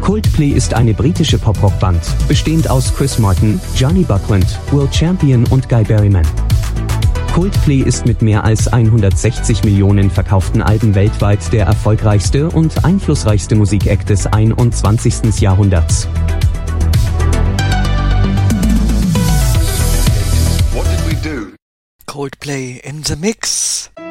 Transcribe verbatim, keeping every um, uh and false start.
Coldplay ist eine britische Pop-Rock-Band, bestehend aus Chris Martin, Johnny Buckland, Will Champion und Guy Berryman. Coldplay ist mit mehr als hundertsechzig Millionen verkauften Alben weltweit der erfolgreichste und einflussreichste Musikact des einundzwanzigsten Jahrhunderts. Coldplay in the mix.